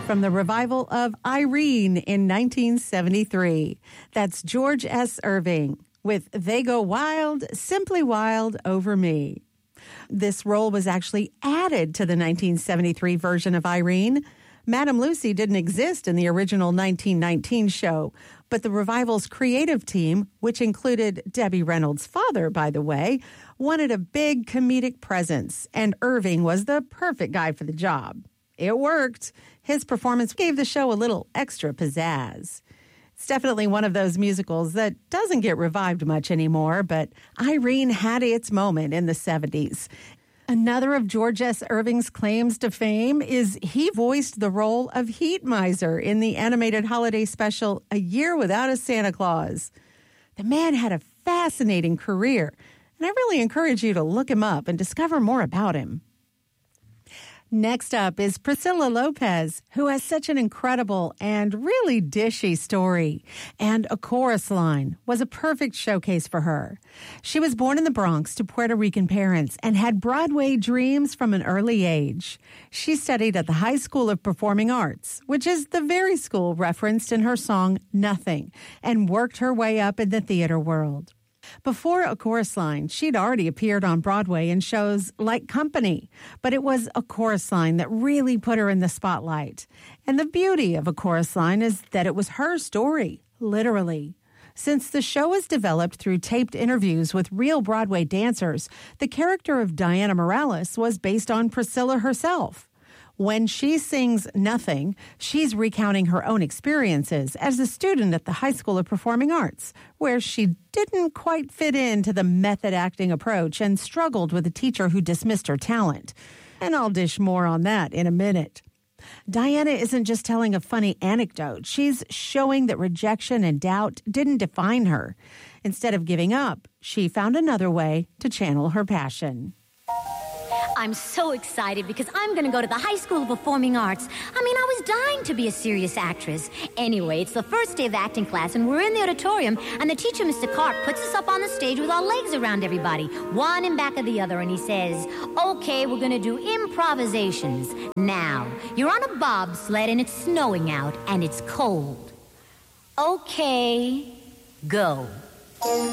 from the revival of Irene in 1973. That's George S. Irving with They Go Wild, Simply Wild Over Me. This role was actually added to the 1973 version of Irene. Madame Lucy didn't exist in the original 1919 show, but the revival's creative team, which included Debbie Reynolds' father, by the way, wanted a big comedic presence, and Irving was the perfect guy for the job. It worked. His performance gave the show a little extra pizzazz. It's definitely one of those musicals that doesn't get revived much anymore, but Irene had its moment in the 70s. Another of George S. Irving's claims to fame is he voiced the role of Heat Miser in the animated holiday special A Year Without a Santa Claus. The man had a fascinating career, and I really encourage you to look him up and discover more about him. Next up is Priscilla Lopez, who has such an incredible and really dishy story. And A Chorus Line was a perfect showcase for her. She was born in the Bronx to Puerto Rican parents and had Broadway dreams from an early age. She studied at the High School of Performing Arts, which is the very school referenced in her song Nothing, and worked her way up in the theater world. Before A Chorus Line, she'd already appeared on Broadway in shows like Company, but it was A Chorus Line that really put her in the spotlight. And the beauty of A Chorus Line is that it was her story, literally. Since the show was developed through taped interviews with real Broadway dancers, the character of Diana Morales was based on Priscilla herself. When she sings Nothing, she's recounting her own experiences as a student at the High School of Performing Arts, where she didn't quite fit into the method acting approach and struggled with a teacher who dismissed her talent. And I'll dish more on that in a minute. Diana isn't just telling a funny anecdote. She's showing that rejection and doubt didn't define her. Instead of giving up, she found another way to channel her passion. I'm so excited because I'm going to go to the High School of Performing Arts. I was dying to be a serious actress. Anyway, it's the first day of acting class, and we're in the auditorium, and the teacher, Mr. Clark, puts us up on the stage with our legs around everybody, one in back of the other, and he says, okay, we're going to do improvisations. Now, you're on a bobsled, and it's snowing out, and it's cold. Okay, go.